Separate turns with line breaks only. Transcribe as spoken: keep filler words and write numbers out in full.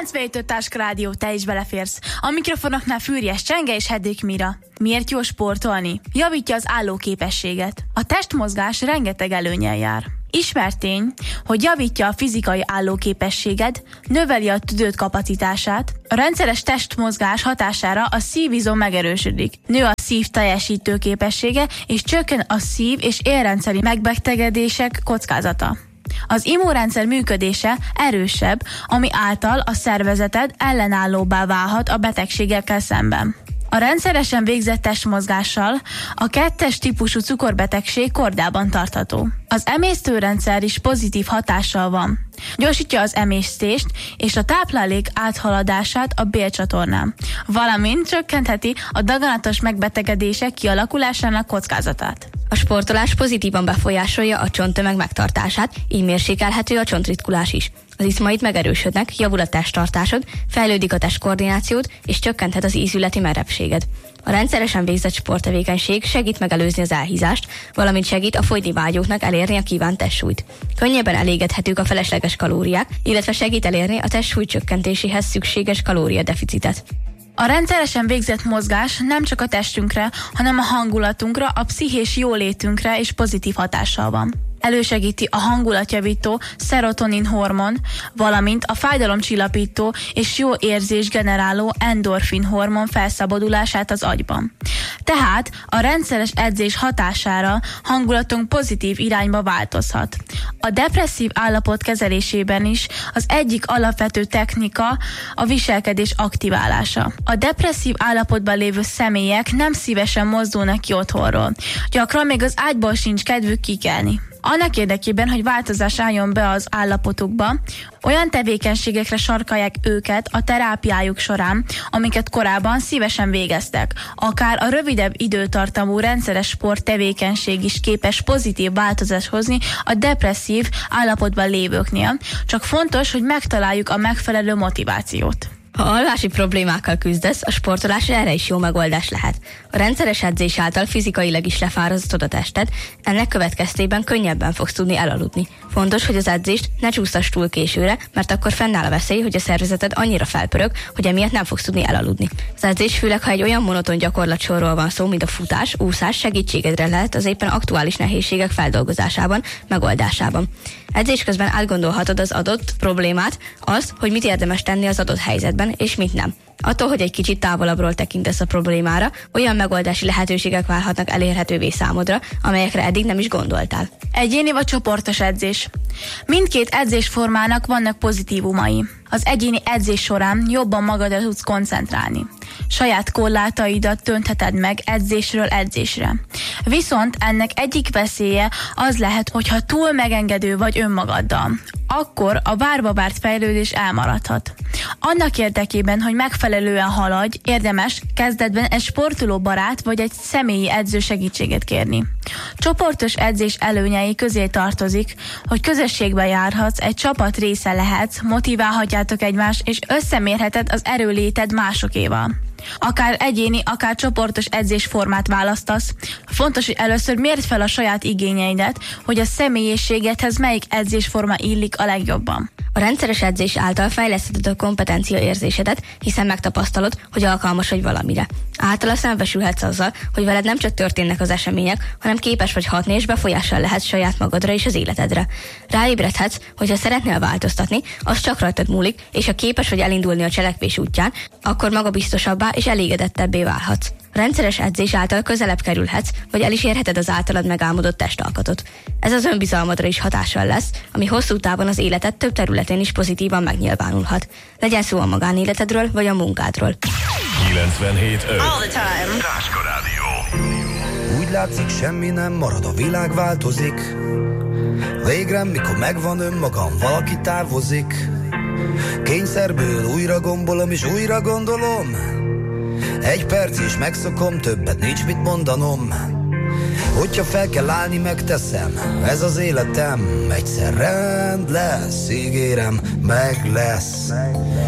kilencvenhét öt Táska Rádió, te is beleférsz. A mikrofonoknál Fűrjes Csenge és Hedék Mira. Miért jó sportolni? Javítja az állóképességet. A testmozgás rengeteg előnnyel jár. Ismert tény, hogy javítja a fizikai állóképességed, növeli a tüdőd kapacitását, a rendszeres testmozgás hatására a szívizom megerősödik, nő a szív teljesítő képessége, és csökken a szív- és érrendszeri megbetegedések kockázata. Az immunrendszer működése erősebb, ami által a szervezeted ellenállóbbá válhat a betegségekkel szemben. A rendszeresen végzett testmozgással a kettes típusú cukorbetegség kordában tartható. Az emésztőrendszer is pozitív hatással van. Gyorsítja az emésztést és a táplálék áthaladását a bélcsatornán, valamint csökkentheti a daganatos megbetegedések kialakulásának kockázatát.
A sportolás pozitívan befolyásolja a csonttömeg megtartását, így mérsékelhető a csontritkulás is. Az izmaid megerősödnek, javul a testtartásod, fejlődik a testkoordinációd, és csökkenthet az ízületi merevséged. A rendszeresen végzett sporttevékenység segít megelőzni az elhízást, valamint segít a fogyni vágyóknak elérni a kívánt testsúlyt. Könnyebben elégedhetők a felesleges kalóriák, illetve segít elérni a testsúly csökkentéséhez szükséges kalóriadeficitet.
A rendszeresen végzett mozgás nem csak a testünkre, hanem a hangulatunkra, a pszichés jólétünkre is pozitív hatással van. Elősegíti a hangulatjavító szerotonin hormon, valamint a fájdalomcsillapító és jó érzés generáló endorfin hormon felszabadulását az agyban. Tehát a rendszeres edzés hatására hangulatunk pozitív irányba változhat. A depresszív állapot kezelésében is az egyik alapvető technika a viselkedés aktiválása. A depresszív állapotban lévő személyek nem szívesen mozdulnak ki otthonról. Gyakran még az ágyból sincs kedvük kikelni. Annak érdekében, hogy változás álljon be az állapotukba, olyan tevékenységekre sarkalják őket a terápiájuk során, amiket korábban szívesen végeztek. Akár a rövidebb időtartamú rendszeres sporttevékenység is képes pozitív változást hozni a depresszív állapotban lévőknél, csak fontos, hogy megtaláljuk a megfelelő motivációt.
Ha alvási problémákkal küzdesz, a sportolás erre is jó megoldás lehet. A rendszeres edzés által fizikailag is lefárasztod a tested, ennek következtében könnyebben fogsz tudni elaludni. Fontos, hogy az edzést ne csúsztass túl későre, mert akkor fennáll a veszély, hogy a szervezeted annyira felpörög, hogy emiatt nem fogsz tudni elaludni. Az edzés főleg, ha egy olyan monoton gyakorlatsorról van szó, mint a futás, úszás, segítségedre lehet az éppen aktuális nehézségek feldolgozásában, megoldásában. Edzés közben átgondolhatod az adott problémát, azt, hogy mit érdemes tenni az adott helyzetben, és mit nem. Attól, hogy egy kicsit távolabbról tekintesz a problémára, olyan megoldási lehetőségek válhatnak elérhetővé számodra, amelyekre eddig nem is gondoltál.
Egyéni vagy csoportos edzés. Mindkét edzésformának vannak pozitívumai. Az egyéni edzés során jobban magadra tudsz koncentrálni. Saját korlátaidat döntheted meg edzésről edzésre. Viszont ennek egyik veszélye az lehet, hogyha túl megengedő vagy önmagaddal. Akkor a várva várt fejlődés elmaradhat. Annak érdekében, hogy megfelelően haladj, érdemes kezdetben egy sportoló barát vagy egy személyi edző segítséget kérni. Csoportos edzés előnyei közé tartozik, hogy közösségbe járhatsz, egy csapat része lehetsz, motiválhatjátok egymást, és összemérheted az erőléted másokéval. Akár egyéni, akár csoportos edzésformát választasz. Fontos, hogy először mérd fel a saját igényeidet, hogy a személyiségedhez melyik edzésforma illik a legjobban.
A rendszeres edzés által fejlesztheted a kompetencia érzésedet, hiszen megtapasztalod, hogy alkalmas vagy valamire. Általa szembesülhetsz azzal, hogy veled nem csak történnek az események, hanem képes vagy hatni és befolyással lehetsz saját magadra és az életedre. Ráébredhetsz, hogy ha szeretnél változtatni, az csak rajtad múlik, és ha képes vagy elindulni a cselekvés útján, akkor magabiztosabbá és elégedettebbé válhatsz. A rendszeres edzés által közelebb kerülhetsz, vagy el is érheted az általad megálmodott testalkatot. Ez az önbizalmadra is hatással lesz, ami hosszú távon az életed több területén is pozitívan megnyilvánulhat. Legyen szó a magánéletedről, vagy a munkádról.
kilencvenhét öt Táska Rádió.
Úgy látszik, semmi nem marad, a világ változik. Végre, mikor megvan önmagam, valaki távozik. Kényszerből újra gombolom és újra gondolom. Egy perc is megszokom, többet nincs mit mondanom. Hogyha fel kell állni, megteszem, ez az életem. Egyszer rend lesz, ígérem, meg lesz.